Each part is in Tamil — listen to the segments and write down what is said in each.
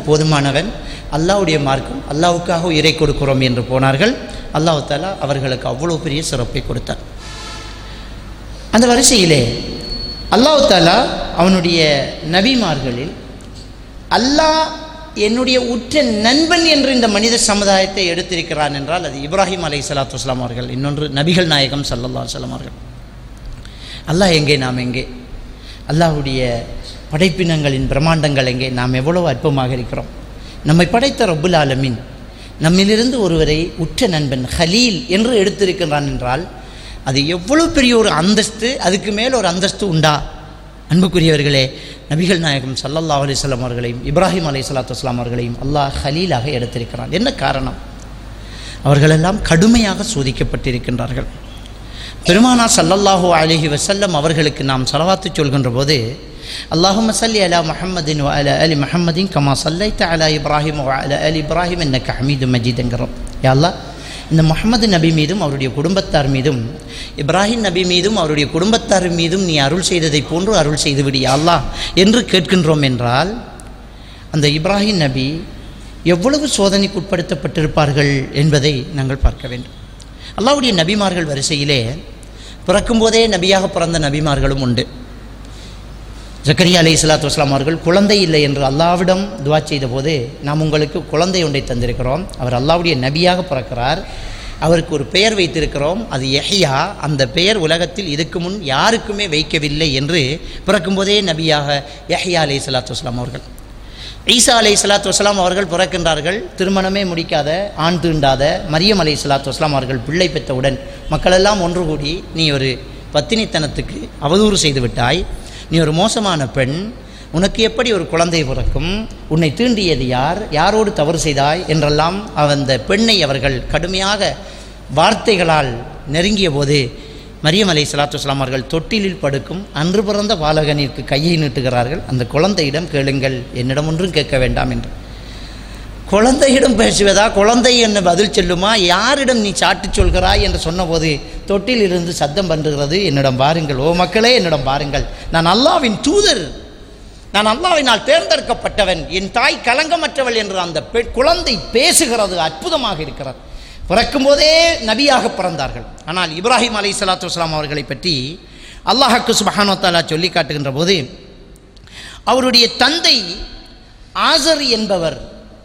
போதுமானவன், அல்லாஹ்வுடைய மார்க்கம், அல்லாஹ்வுக்காக உயிரை கொடுக்கிறோம் என்று போனார்கள். அல்லாஹ் தஆலா அவர்களுக்கு அவ்வளோ பெரிய சிறப்பை கொடுத்தார். அந்த வரிசையிலே அல்லாஹ் தஆலா அவனுடைய நபிமார்களில் அல்லாஹ் என்னுடைய உற்ற நண்பன் என்று இந்த மனித சமுதாயத்தை எடுத்திருக்கிறான் என்றால் அது இப்ராஹிம் அலைஹிஸ்ஸலாத்து வஸ்ஸலாம் அவர்கள். இன்னொன்று நபிகள் நாயகம் ஸல்லல்லாஹு அலைஹி வஸல்லம் அவர்கள். அல்லாஹ் எங்கே, நாம் எங்கே? அல்லாஹ்வுடைய படைப்பினங்களின் பிரம்மாண்டங்கள் எங்கே? நாம் எவ்வளவு அற்பமாக இருக்கிறோம். நம்மை படைத்த ரப்புல் ஆலமீன் நம்மிலிருந்து ஒருவரை உற்ற நண்பன் ஹலீல் என்று எடுத்திருக்கிறான் என்றால் அது எவ்வளவு பெரிய ஒரு அந்தஸ்து, அதுக்கு மேல் ஒரு அந்தஸ்து உண்டா? அன்புக்குரியவர்களே, நபிகள் நாயகம் ஸல்லல்லாஹு அலைஹி வஸல்லம் அவர்களையும் இப்ராஹிம் அலைஹிஸ்ஸலாத்து வஸ்ஸலாம் அவர்களையும் அல்லாஹ் ஹலீலாக எடுத்திருக்கிறான். என்ன காரணம்? அவர்களெல்லாம் கடுமையாக சோதிக்கப்பட்டிருக்கின்றார்கள். பெருமானார் ஸல்லல்லாஹு அலைஹி வஸல்லம் அவர்களுக்கு நாம் ஸலவாத்து சொல்கின்ற போது அல்லாஹும்ம ஸல்லி அலா முஹம்மதின் வ அலா ஆலி முஹம்மதின் கமா ஸல்லைத அலா இப்ராஹிம் வ அலா ஆலி இப்ராஹிம் இன்னக ஹமீதும் மஜீத் என்கிறோம். யா அல்லாஹ், இந்த முஹம்மது நபி மீதும் அவருடைய குடும்பத்தார் மீதும் இப்ராஹிம் நபி மீதும் அவருடைய குடும்பத்தார் மீதும் நீ அருள் செய்ததை போன்று அருள் செய்துவிடு யா அல்லாஹ் என்று கேட்கின்றோம் என்றால் அந்த இப்ராஹிம் நபி எவ்வளவு சோதனைக்கு உட்படுத்தப்பட்டிருப்பார்கள் என்பதை நாங்கள் பார்க்க வேண்டும். அல்லாஹ்வுடைய நபிமார்கள் வரிசையிலே பிறக்கும்போதே நபியாக பிறந்த நபிமார்களும் உண்டு. ஜக்கரியா அலைஹிஸ்ஸலாத்து வஸ்ஸலாம் அவர்கள் குழந்தை இல்லை என்று அல்லாஹ்விடம் துஆ செய்த போது நாம் உங்களுக்கு குழந்தை ஒன்றை தந்திருக்கிறோம், அவர் அல்லாஹ்வுடைய நபியாக பிறக்கிறார், அவருக்கு ஒரு பெயர் வைத்திருக்கிறோம், அது யஹ்யா, அந்த பெயர் உலகத்தில் இதுக்கு முன் யாருக்குமே வைக்கவில்லை என்று பிறக்கும்போதே நபியாக யஹ்யா அலைஹிஸ்ஸலாத்து வஸ்ஸலாம் அவர்கள். ஈசா அலைஹிஸ்ஸலாத்து வஸ்ஸலாம் அவர்கள் பிறக்கின்றார்கள். திருமணமே முடிக்காத, ஆண் தீண்டாத மரியம் அலைஹிஸ்ஸலாத்து வஸ்ஸலாம் அவர்கள் பிள்ளை பெற்றவுடன் மக்களெல்லாம் ஒன்று கூடி நீ ஒரு பத்தினித்தனத்துக்கு அவதூறு செய்து விட்டாய், நீ ஒரு மோசமான பெண், உனக்கு எப்படி ஒரு குழந்தை பிறக்கும், உன்னை தீண்டியது யார், யாரோடு தவறு செய்தாய் என்றெல்லாம் அந்த பெண்ணை அவர்கள் கடுமையாக வார்த்தைகளால் நெருங்கிய போது மரியம் அலைஹிஸ்ஸலாத்து வஸ்ஸலாம் அவர்கள் தொட்டிலில் படுக்கும் அன்று பிறந்த பாலகனிற்கு கையை நீட்டுகிறார்கள். அந்த குழந்தையிடம் கேளுங்கள், என்னிடம் ஒன்றும் கேட்க வேண்டாம் என்று. குழந்தையிடம் பேசுவதா, குழந்தை என்ன பதில் சொல்லுமா, யாரிடம் நீ சாட்டு சொல்கிறாய் என்று சொன்னபோது தொட்டில் இருந்து சத்தம் பண்ணுகிறது, என்னிடம் பாருங்கள், ஓ மக்களே என்னிடம் பாருங்கள், நான் அல்லாஹ்வின் தூதர், நான் அல்லாஹ்வினால் தேர்ந்தெடுக்கப்பட்டவன், என் தாய் கலங்கமற்றவள் என்று அந்த குழந்தை பேசுகிறது. அற்புதமாக இருக்கிறது. பிறக்கும்போதே நபியாக பிறந்தார்கள். ஆனால் இப்ராஹிம் அலைஹிஸ்ஸலாத்து வஸ்ஸலாம் அவர்களை பற்றி அல்லாஹ்வுக்கு சுப்ஹானஹு வ தஆலா சொல்லி காட்டுகின்ற போது அவருடைய தந்தை ஆசர் என்பவர்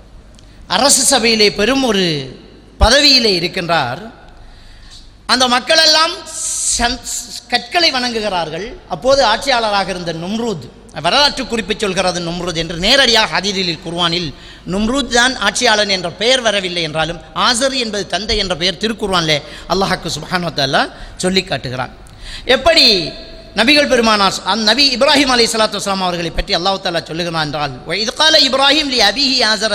அரசு சபையிலே பெரும் ஒரு பதவியிலே இருக்கின்றார். அந்த மக்களெல்லாம் கற்களை வணங்குகிறார்கள். அப்போது ஆட்சியாளராக இருந்த நும்ரூத், வரலாற்று குறிப்பு சொல்கிறது நும்ரூத் என்று, நேரடியாக ஹதீஸில் குர்ஆனில் நும்ரூத் தான் ஆட்சியாளன் என்ற பெயர் வரவில்லை என்றாலும் ஆசர் என்பது தந்தை என்ற பெயர் திருக்குர்ஆனிலே அல்லாஹ்வுக்கு சுப்ஹானஹு வ தஆலா சொல்லி காட்டுகிறான். எப்படி நபிகள் பெருமானார் நபி இப்ராஹிம் அலைஹிஸ்ஸலாத்து வஸ்ஸலாம் அவர்களை பற்றி அல்லாஹ் தஆலா சொல்லுகிறான் என்றால், வஇத் கால இப்ராஹிம் லி அபீஹி ஆஸர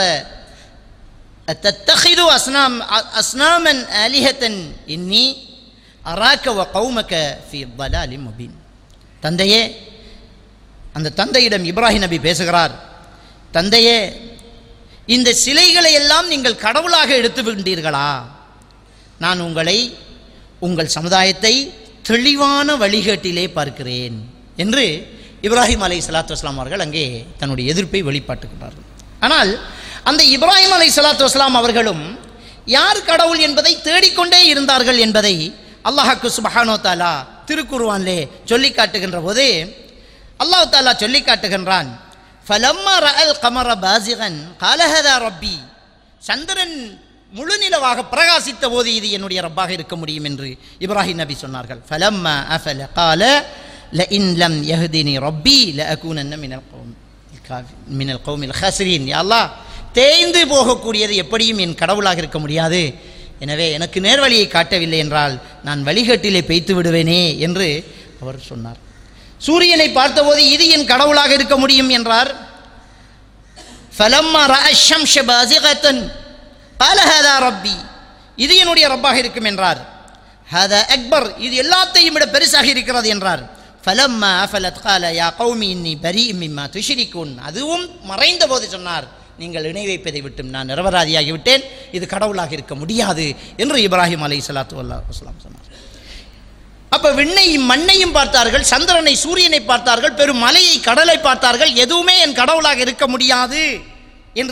அத்தத்தகிது அஸ்னாமன் ஆலிஹத்தன் இன்னி அராக வ கௌமக ஃபீ ضلال முபீன். தந்தையே, அந்த தந்தையிடம் இப்ராஹிம் நபி பேசுகிறார், தந்தையே, இந்த சிலைகளை எல்லாம் நீங்கள் கடவுளாக எடுத்துவிட்டீர்களா? நான் உங்களை, உங்கள் சமுதாயத்தை தெளிவான வழிகேட்டிலே பார்க்கிறேன் என்று இப்ராஹிம் அலைஹிஸ்ஸலாத்து வஸ்ஸலாம் அவர்கள் அங்கே தன்னுடைய எதிர்ப்பை வெளிப்பாட்டுகிறார்கள். ஆனால் அந்த இப்ராஹிம் அலைஹிஸ்ஸலாத்து வஸ்ஸலாம் அவர்களும் யார் கடவுள் என்பதை தேடிக்கொண்டே இருந்தார்கள் என்பதை அல்லாஹ்வுக்கு சுப்ஹானஹு வ தஆலா திருக்குர்ஆனிலே சொல்லி காட்டுகின்ற போது அல்லாஹ் தஆலா சொல்லி காட்டுகின்றான், ஃபலம்மா ரஅல் கமர பாஸிகன் கால ஹதா ரப்பி, சந்திரன் முழு நிலவாக பிரகாசித்த போது இது என்னுடைய ரப்பாக இருக்க முடியும் என்று இப்ராஹிம் நபி சொன்னார்கள். ஃபலம்மா அஃபல கால லஇன் லம் யஹ்தினி ரப்பி லஅகூனன்ன மினல் கௌமில் ஹாசிரீன். யா அல்லாஹ், தேய்ந்து போகக்கூடியது எப்படியும் என் கடவுளாக இருக்க முடியாது, எனவே எனக்கு நேர்வழியை காட்டவில்லை என்றால் நான் வழிகேட்டிலே பெய்த்து விடுவேனே என்று அவர் சொன்னார். சூரியனை பார்த்தபோது இது என் கடவுளாக இருக்க முடியும் என்றார். ஃபலம்மா ரஅ ஷம்ஸ பாஸிகத்தன் கால ஹதா ரப்பி, இது என்னுடைய ரப்பாக இருக்கும் என்றார். ஹதா அக்பர், இது எல்லாத்தையும் விட பெருசாக இருக்கிறது என்றார். ஃபலம்மா அஃபலத் கால யா கௌமி இன்னி பரீஉம் மிம்மா துஷ்ரிகூன், அதுவும் மறைந்த போது சொன்னார், நீங்கள் இணை வைப்பதை விட்டும் நான் நிரபராதியாகிவிட்டேன், இது கடவுளாக இருக்க முடியாது என்று இப்ராஹிம் அலைஹிஸ்ஸலாத்து வஸ்ஸலாம் சொன்னார். அப்போ விண்ணையும் மண்ணையும் பார்த்தார்கள், சந்திரனை சூரியனை பார்த்தார்கள், பெரும் மலையை கடலை பார்த்தார்கள், எதுவுமே என் கடவுளாக இருக்க முடியாது